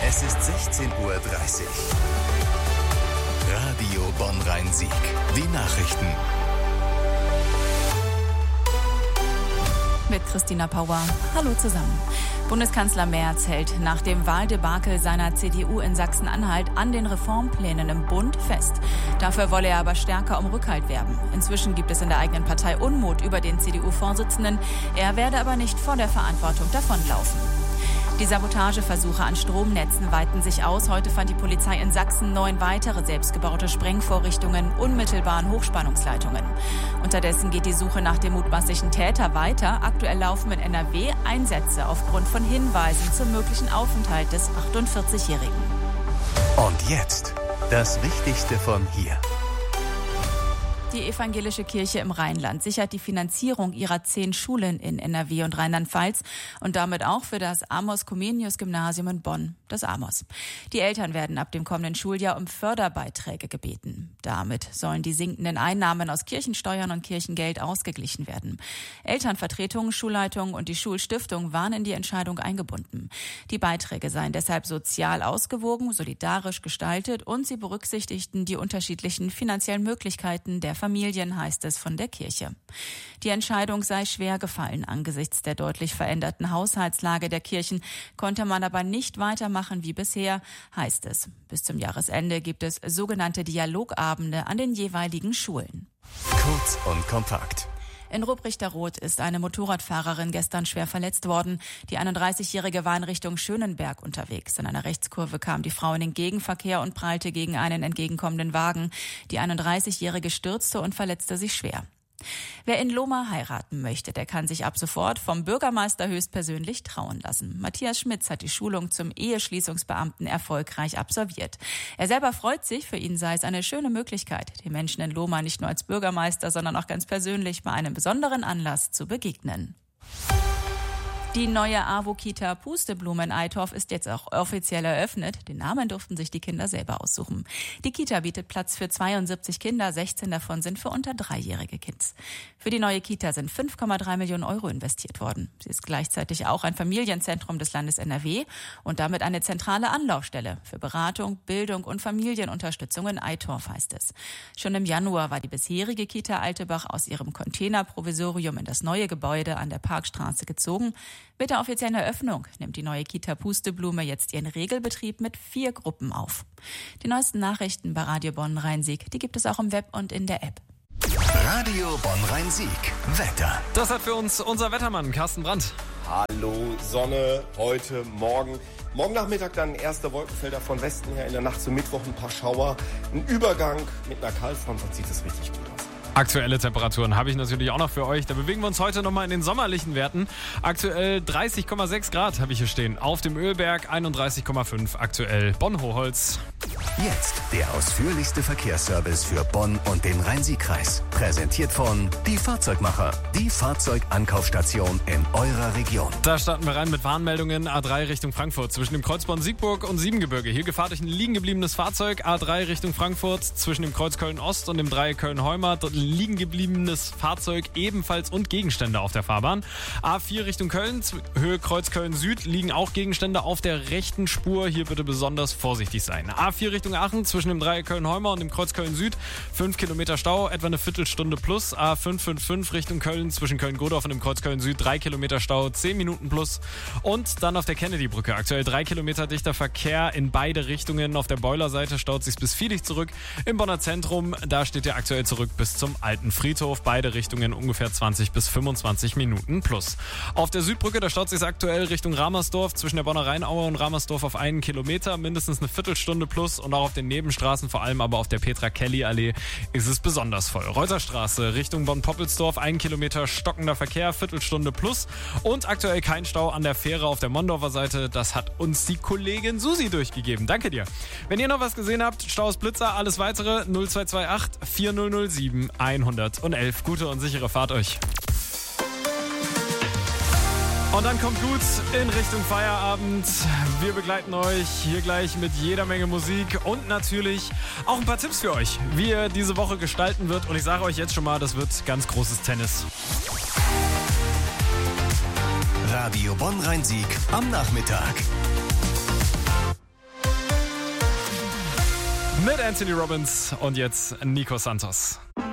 Es ist 16:30 Uhr. Radio Bonn-Rhein-Sieg. Die Nachrichten. Mit Christina Pauer. Hallo zusammen. Bundeskanzler Merz hält nach dem Wahldebakel seiner CDU in Sachsen-Anhalt an den Reformplänen im Bund fest. Dafür wolle er aber stärker um Rückhalt werben. Inzwischen gibt es in der eigenen Partei Unmut über den CDU-Vorsitzenden. Er werde aber nicht vor der Verantwortung davonlaufen. Die Sabotageversuche an Stromnetzen weiten sich aus. Heute fand die Polizei in Sachsen 9 weitere selbstgebaute Sprengvorrichtungen unmittelbar an Hochspannungsleitungen. Unterdessen geht die Suche nach dem mutmaßlichen Täter weiter. Aktuell laufen in NRW Einsätze aufgrund von Hinweisen zum möglichen Aufenthalt des 48-Jährigen. Und jetzt das Wichtigste von hier. Die evangelische Kirche im Rheinland sichert die Finanzierung ihrer 10 Schulen in NRW und Rheinland-Pfalz und damit auch für das Amos-Comenius-Gymnasium in Bonn, das Amos. Die Eltern werden ab dem kommenden Schuljahr um Förderbeiträge gebeten. Damit sollen die sinkenden Einnahmen aus Kirchensteuern und Kirchengeld ausgeglichen werden. Elternvertretungen, Schulleitungen und die Schulstiftung waren in die Entscheidung eingebunden. Die Beiträge seien deshalb sozial ausgewogen, solidarisch gestaltet und sie berücksichtigten die unterschiedlichen finanziellen Möglichkeiten der Familien, heißt es von der Kirche. Die Entscheidung sei schwer gefallen. Angesichts der deutlich veränderten Haushaltslage der Kirchen konnte man aber nicht weitermachen wie bisher, heißt es. Bis zum Jahresende gibt es sogenannte Dialogabende an den jeweiligen Schulen. Kurz und kompakt. In Rupprichterroth ist eine Motorradfahrerin gestern schwer verletzt worden. Die 31-Jährige war in Richtung Schönenberg unterwegs. In einer Rechtskurve kam die Frau in den Gegenverkehr und prallte gegen einen entgegenkommenden Wagen. Die 31-Jährige stürzte und verletzte sich schwer. Wer in Lohmar heiraten möchte, der kann sich ab sofort vom Bürgermeister höchstpersönlich trauen lassen. Matthias Schmitz hat die Schulung zum Eheschließungsbeamten erfolgreich absolviert. Er selber freut sich, für ihn sei es eine schöne Möglichkeit, den Menschen in Lohmar nicht nur als Bürgermeister, sondern auch ganz persönlich bei einem besonderen Anlass zu begegnen. Die neue AWO-Kita Pusteblume in Eitorf ist jetzt auch offiziell eröffnet. Den Namen durften sich die Kinder selber aussuchen. Die Kita bietet Platz für 72 Kinder, 16 davon sind für unter 3-jährige Kids. Für die neue Kita sind 5,3 Millionen Euro investiert worden. Sie ist gleichzeitig auch ein Familienzentrum des Landes NRW und damit eine zentrale Anlaufstelle für Beratung, Bildung und Familienunterstützung in Eitorf, heißt es. Schon im Januar war die bisherige Kita Altebach aus ihrem Containerprovisorium in das neue Gebäude an der Parkstraße gezogen. Mit der offiziellen Eröffnung nimmt die neue Kita Pusteblume jetzt ihren Regelbetrieb mit 4 Gruppen auf. Die neuesten Nachrichten bei Radio Bonn-Rhein-Sieg, die gibt es auch im Web und in der App. Radio Bonn-Rhein-Sieg. Wetter. Das hat für uns unser Wettermann Carsten Brandt. Hallo, Sonne heute Morgen. Morgen Nachmittag dann erste Wolkenfelder von Westen her, in der Nacht zum Mittwoch ein paar Schauer. Ein Übergang mit einer Kaltfront, dann sieht es richtig gut aus. Aktuelle Temperaturen habe ich natürlich auch noch für euch. Da bewegen wir uns heute nochmal in den sommerlichen Werten. Aktuell 30,6 Grad habe ich hier stehen. Auf dem Ölberg 31,5 aktuell Bonn-Hochholz. Jetzt der ausführlichste Verkehrsservice für Bonn und den Rhein-Sieg-Kreis. Präsentiert von Die Fahrzeugmacher, die Fahrzeugankaufstation in eurer Region. Da starten wir rein mit Warnmeldungen. A3 Richtung Frankfurt zwischen dem Kreuzborn Siegburg und Siebengebirge. Hier gefahr durch ein liegen gebliebenes Fahrzeug. A3 Richtung Frankfurt zwischen dem Kreuz Köln-Ost und dem Dreieck Köln-Heumer. Dort liegen gebliebenes Fahrzeug ebenfalls und Gegenstände auf der Fahrbahn. A4 Richtung Köln, Höhe Kreuz Köln-Süd, liegen auch Gegenstände auf der rechten Spur. Hier bitte besonders vorsichtig sein. A4 Richtung Aachen zwischen dem Dreieck Köln-Heumer und dem Kreuz Köln-Süd. 5 Kilometer Stau, etwa eine Viertelstunde plus. A555 Richtung Köln zwischen Köln-Godorf und dem Kreuz Köln-Süd. 3 Kilometer Stau, 10 Minuten plus. Und dann auf der Kennedy-Brücke. Aktuell 3 Kilometer dichter Verkehr in beide Richtungen. Auf der Boilerseite staut sich bis Viehlich zurück. Im Bonner Zentrum, da steht ihr aktuell zurück bis zum Alten Friedhof. Beide Richtungen ungefähr 20 bis 25 Minuten plus. Auf der Südbrücke, da staut sich aktuell Richtung Ramersdorf zwischen der Bonner Rheinaue und Ramersdorf auf 1 Kilometer. Mindestens eine Viertelstunde plus. Und auch auf den Nebenstraßen, vor allem aber auf der Petra-Kelly-Allee, ist es besonders voll. Reuterstraße Richtung Bonn-Poppelsdorf, 1 Kilometer stockender Verkehr, Viertelstunde plus. Und aktuell kein Stau an der Fähre auf der Mondorfer Seite. Das hat uns die Kollegin Susi durchgegeben. Danke dir. Wenn ihr noch was gesehen habt, Staus Blitzer, alles weitere 0228 4007 111. Gute und sichere Fahrt euch. Und dann kommt gut in Richtung Feierabend. Wir begleiten euch hier gleich mit jeder Menge Musik und natürlich auch ein paar Tipps für euch, wie ihr diese Woche gestalten wird. Und ich sage euch jetzt schon mal, das wird ganz großes Tennis. Radio Bonn-Rhein-Sieg am Nachmittag. mit Anthony Robbins und jetzt Nico Santos.